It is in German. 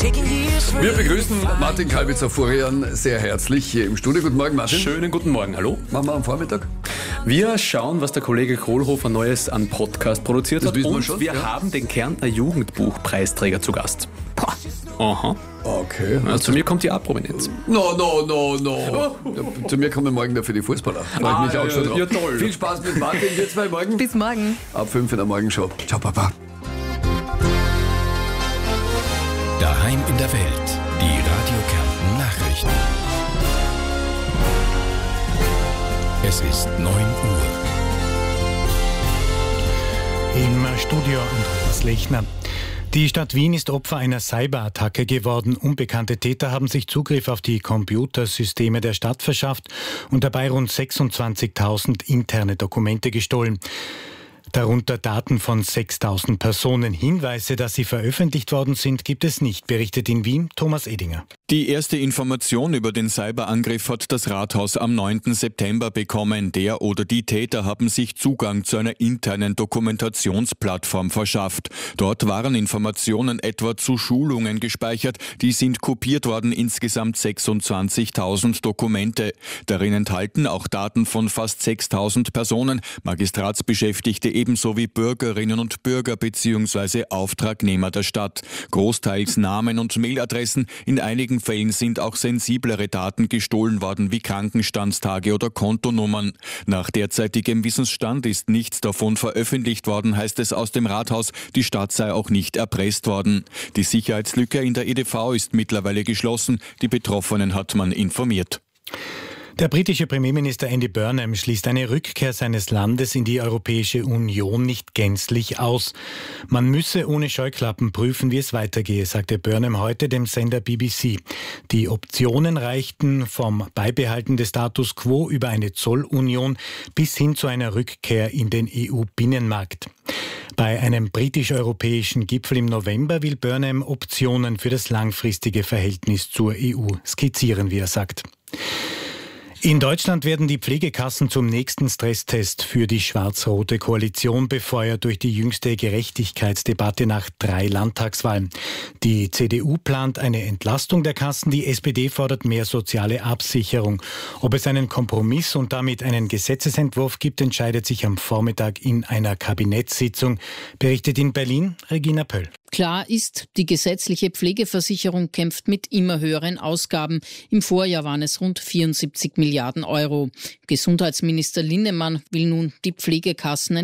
Wir begrüßen Martin Kalbitzer-Furian sehr herzlich hier im Studio. Guten Morgen, Martin. Schönen guten Morgen, hallo. Machen wir am Vormittag? Wir schauen, was der Kollege Kohlhofer Neues an Podcast produziert hat. Und wir haben den Kärntner Jugendbuchpreisträger zu Gast. Aha. Okay. Also zu mir kommt die A-Prominenz. No. Ja, zu mir kommen morgen dafür die Fußballer. Freue ich mich auch schon drauf. Ja, toll. Viel Spaß mit Martin. Wir zwei morgen. Bis morgen. Ab 5 in der Morgenshow. Ciao, Papa. Daheim in der Welt. Die Radio Kärnten Nachrichten. Es ist 9 Uhr. Im Studio Andreas Lechner. Die Stadt Wien ist Opfer einer Cyberattacke geworden. Unbekannte Täter haben sich Zugriff auf die Computersysteme der Stadt verschafft und dabei rund 26.000 interne Dokumente gestohlen. Darunter Daten von 6.000 Personen. Hinweise, dass sie veröffentlicht worden sind, gibt es nicht, berichtet in Wien Thomas Edinger. Die erste Information über den Cyberangriff hat das Rathaus am 9. September bekommen. Der oder die Täter haben sich Zugang zu einer internen Dokumentationsplattform verschafft. Dort waren Informationen etwa zu Schulungen gespeichert. Die sind kopiert worden, insgesamt 26.000 Dokumente. Darin enthalten auch Daten von fast 6.000 Personen, Magistratsbeschäftigte ebenso wie Bürgerinnen und Bürger bzw. Auftragnehmer der Stadt. Großteils Namen und Mailadressen. In einigen Fällen sind auch sensiblere Daten gestohlen worden, wie Krankenstandstage oder Kontonummern. Nach derzeitigem Wissensstand ist nichts davon veröffentlicht worden, heißt es aus dem Rathaus. Die Stadt sei auch nicht erpresst worden. Die Sicherheitslücke in der EDV ist mittlerweile geschlossen. Die Betroffenen hat man informiert. Der britische Premierminister Andy Burnham schließt eine Rückkehr seines Landes in die Europäische Union nicht gänzlich aus. Man müsse ohne Scheuklappen prüfen, wie es weitergehe, sagte Burnham heute dem Sender BBC. Die Optionen reichten vom Beibehalten des Status quo über eine Zollunion bis hin zu einer Rückkehr in den EU-Binnenmarkt. Bei einem britisch-europäischen Gipfel im November will Burnham Optionen für das langfristige Verhältnis zur EU skizzieren, wie er sagt. In Deutschland werden die Pflegekassen zum nächsten Stresstest für die schwarz-rote Koalition befeuert durch die jüngste Gerechtigkeitsdebatte nach 3 Landtagswahlen. Die CDU plant eine Entlastung der Kassen, die SPD fordert mehr soziale Absicherung. Ob es einen Kompromiss und damit einen Gesetzesentwurf gibt, entscheidet sich am Vormittag in einer Kabinettssitzung, berichtet in Berlin Regina Pöll. Klar ist, die gesetzliche Pflegeversicherung kämpft mit immer höheren Ausgaben. Im Vorjahr waren es rund 74 Milliarden Euro. Gesundheitsminister Linnemann will nun die Pflegekassen